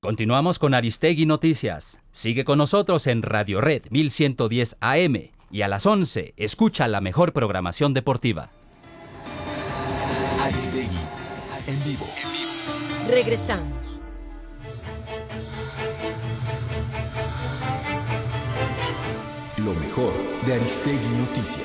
Continuamos con Aristegui Noticias. Sigue con nosotros en Radio Red 1110 AM y a las 11 escucha la mejor programación deportiva. Aristegui en vivo. Regresamos. Lo mejor de Aristegui Noticias.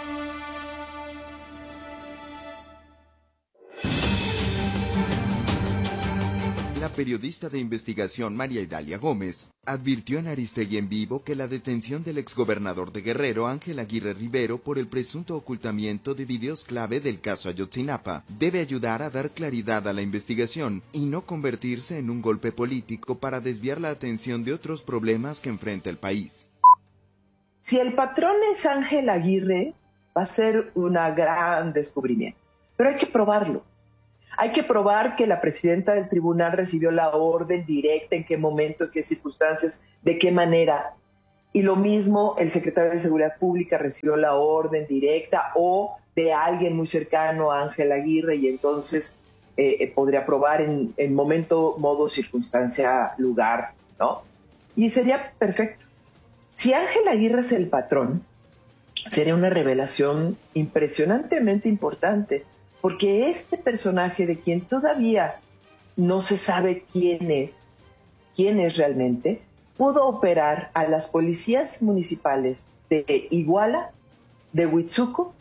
La periodista de investigación María Idalia Gómez advirtió en Aristegui en vivo que la detención del exgobernador de Guerrero, Ángel Aguirre Rivero, por el presunto ocultamiento de videos clave del caso Ayotzinapa, debe ayudar a dar claridad a la investigación y no convertirse en un golpe político para desviar la atención de otros problemas que enfrenta el país. Si el patrón es Ángel Aguirre, va a ser un gran descubrimiento, pero hay que probarlo. Hay que probar que la presidenta del tribunal recibió la orden directa, en qué momento, en qué circunstancias, de qué manera. Y lo mismo, el secretario de Seguridad Pública recibió la orden directa o de alguien muy cercano a Ángel Aguirre y entonces podría probar en momento, modo, circunstancia, lugar, ¿no? Y sería perfecto. Si Ángel Aguirre es el patrón, sería una revelación impresionantemente importante. Porque este personaje de quien todavía no se sabe quién es realmente, pudo operar a las policías municipales de Iguala, de Huitzuco,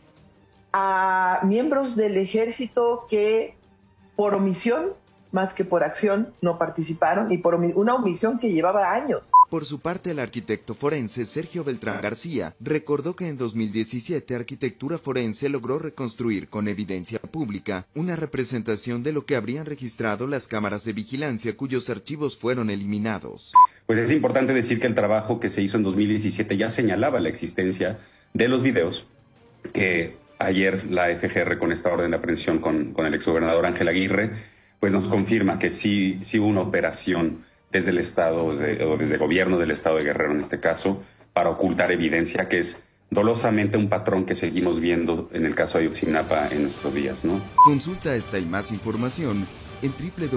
a miembros del ejército que por omisión, más que por acción, no participaron y por una omisión que llevaba años. Por su parte, el arquitecto forense Sergio Beltrán García recordó que en 2017 Arquitectura Forense logró reconstruir con evidencia pública una representación de lo que habrían registrado las cámaras de vigilancia cuyos archivos fueron eliminados. Pues es importante decir que el trabajo que se hizo en 2017 ya señalaba la existencia de los videos que ayer la FGR, con esta orden de aprehensión con el exgobernador Ángel Aguirre, pues nos confirma que sí hubo una operación desde el Estado, o desde el gobierno del Estado de Guerrero en este caso, para ocultar evidencia, que es dolosamente un patrón que seguimos viendo en el caso de Ayotzinapa en nuestros días, ¿no? Consulta esta y más información en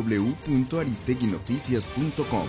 www.aristeguinoticias.com.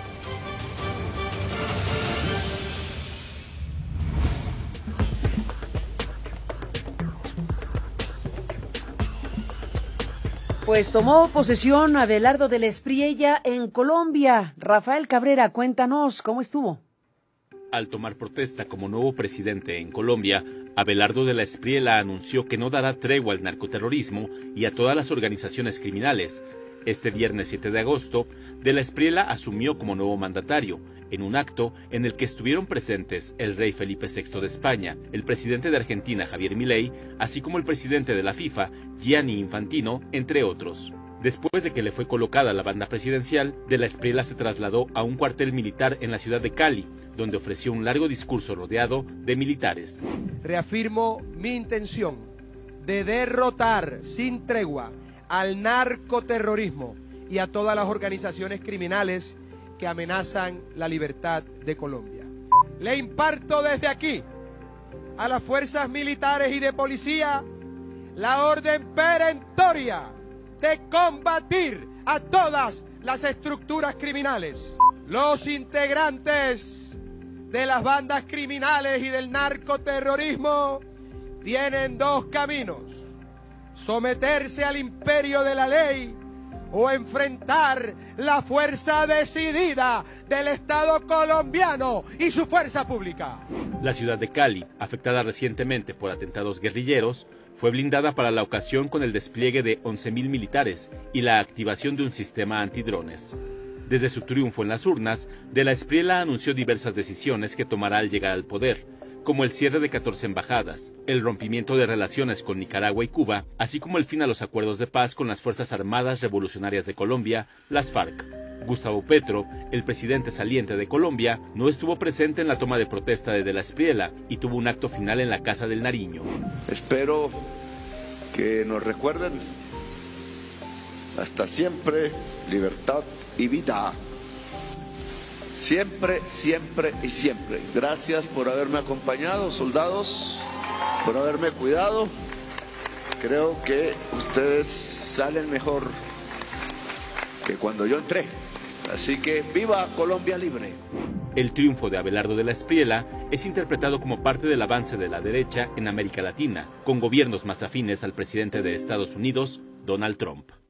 Pues tomó posesión Abelardo del Espriella en Colombia. Rafael Cabrera, cuéntanos, ¿cómo estuvo? Al tomar protesta como nuevo presidente en Colombia, Abelardo de la Espriella anunció que no dará tregua al narcoterrorismo y a todas las organizaciones criminales. Este viernes 7 de agosto, de la Espriella asumió como nuevo mandatario, en un acto en el que estuvieron presentes el rey Felipe VI de España, el presidente de Argentina Javier Milei, así como el presidente de la FIFA, Gianni Infantino, entre otros. Después de que le fue colocada la banda presidencial, de la Espriella se trasladó a un cuartel militar en la ciudad de Cali, donde ofreció un largo discurso rodeado de militares. Reafirmo mi intención de derrotar sin tregua al narcoterrorismo y a todas las organizaciones criminales que amenazan la libertad de Colombia. Le imparto desde aquí a las fuerzas militares y de policía la orden perentoria de combatir a todas las estructuras criminales. Los integrantes de las bandas criminales y del narcoterrorismo tienen dos caminos: someterse al imperio de la ley o enfrentar la fuerza decidida del Estado colombiano y su fuerza pública. La ciudad de Cali, afectada recientemente por atentados guerrilleros, fue blindada para la ocasión con el despliegue de 11.000 militares y la activación de un sistema antidrones. Desde su triunfo en las urnas, de la Espriella anunció diversas decisiones que tomará al llegar al poder, como el cierre de 14 embajadas, el rompimiento de relaciones con Nicaragua y Cuba, así como el fin a los acuerdos de paz con las Fuerzas Armadas Revolucionarias de Colombia, las FARC. Gustavo Petro, el presidente saliente de Colombia, no estuvo presente en la toma de protesta de la Espriella y tuvo un acto final en la Casa del Nariño. Espero que nos recuerden hasta siempre libertad y vida. Siempre, siempre y siempre. Gracias por haberme acompañado, soldados, por haberme cuidado. Creo que ustedes salen mejor que cuando yo entré. Así que ¡viva Colombia libre! El triunfo de Abelardo de la Espriella es interpretado como parte del avance de la derecha en América Latina, con gobiernos más afines al presidente de Estados Unidos, Donald Trump.